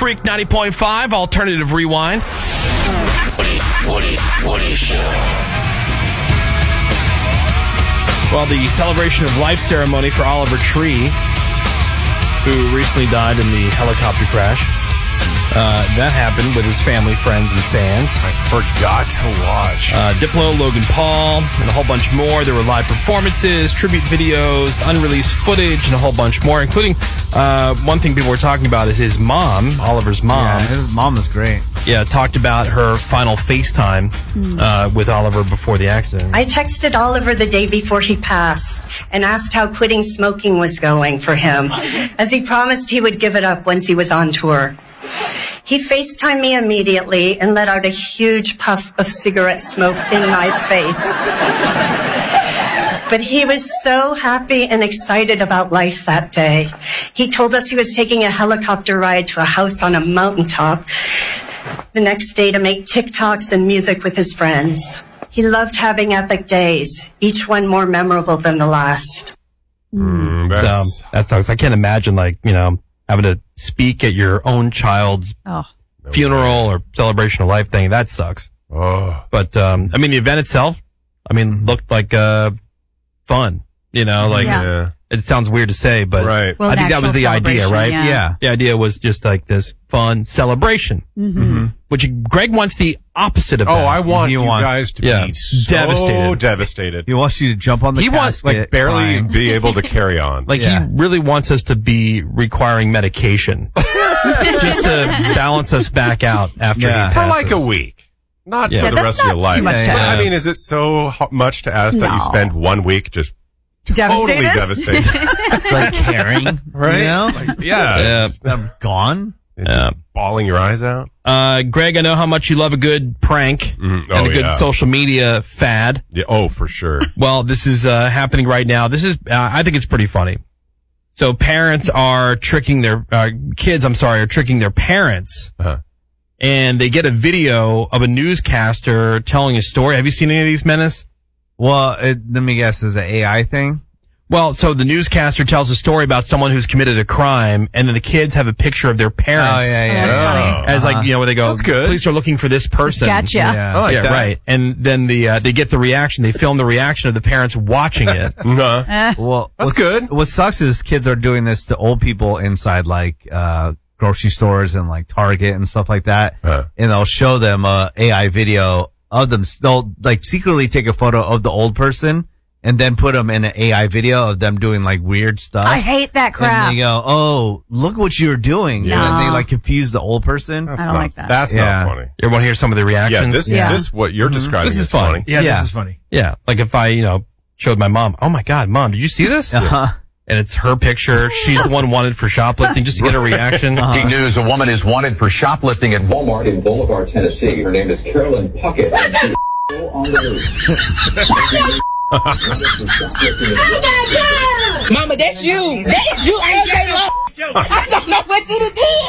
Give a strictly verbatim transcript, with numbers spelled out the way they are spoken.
Freak ninety point five, Alternative Rewind. Woody, Woody, Woody Show. Well, the celebration of life ceremony for Oliver Tree, who recently died in the helicopter crash. Uh, that happened with his family, friends, and fans. I forgot to watch. Uh, Diplo, Logan Paul, and a whole bunch more. There were live performances, tribute videos, unreleased footage, and a whole bunch more, including uh, one thing people were talking about is his mom, Oliver's mom. Yeah, his mom was great. Yeah, talked about her final FaceTime uh, with Oliver before the accident. I texted Oliver the day before he passed and asked how quitting smoking was going for him, as he promised he would give it up once he was on tour. He FaceTimed me immediately and let out a huge puff of cigarette smoke in my face. But he was so happy and excited about life that day. He told us he was taking a helicopter ride to a house on a mountaintop the next day to make TikToks and music with his friends. He loved having epic days, each one more memorable than the last. Mm, that's... So, that sucks. I can't imagine, like, you know, having to speak at your own child's Oh. funeral or celebration of life thing. That sucks. Oh. But, um, I mean, the event itself, I mean, looked like, uh, fun. You know, like, Yeah. Yeah. it sounds weird to say, but Right. Well, I think an that was actual the idea, right? celebration, yeah. The idea was just like this fun celebration, Mm-hmm. which Greg wants the opposite of Oh, that. I want He you wants- guys to yeah, be so devastated. devastated. He wants you to jump on the He wants, casket, Like, barely crying. be able to carry on. Like, Yeah. he really wants us to be requiring medication just to balance us back out after Yeah. he For passes. like a week. Not Yeah. for Yeah, the that's rest of your not life. too much to But, ask. I mean, is it so ho- much to ask that you No. spend one week just totally Devastated? devastated? like caring, Right? You know? Like, yeah. Yeah. Just I'm gone. Yeah. bawling your eyes out. Uh, Greg, I know how much you love a good prank Mhm. Oh, and a good yeah. social media fad. Yeah. Oh, for sure. Well, this is uh, happening right now. This is, uh, I think it's pretty funny. So parents are tricking their uh, kids. I'm sorry, are tricking their parents, Uh-huh. and they get a video of a newscaster telling a story. Have you seen any of these, Menace? Well, it, let me guess, is it an A I thing? Well, so the newscaster tells a story about someone who's committed a crime, and then the kids have a picture of their parents. Oh, yeah, yeah. That's funny. Oh. As like, you know, where they go, That's good. police are looking for this person. Gotcha. Yeah. I like yeah, that. right. And then the, uh, they get the reaction. They film the reaction of the parents watching it. Nah. Eh. Well, That's what's- good. What sucks is kids are doing this to old people inside like uh grocery stores and like Target and stuff like that, Uh. and they'll show them a A I video of them. They'll like secretly take a photo of the old person and then put them in an A I video of them doing like weird stuff. I hate that crap. And they go, "Oh, look what you're doing!" No. And then they like confuse the old person. That's I don't not, like that. That's Yeah. not funny. You ever want to hear some of the Yeah, reactions? this, Yeah. this, what you're describing This is is funny. funny. Yeah, Yeah. this is funny. Yeah. Like if I, you know, showed my mom, oh my God, Mom, did you see this? Uh-huh. And it's her picture. She's the one wanted for shoplifting just to get a reaction. Breaking news, a woman is wanted for shoplifting at Walmart in Bolivar, Tennessee. Her name is Carolyn Puckett, and she's still on the loose. Mama, that's you. That is you all day long. I don't know what you did.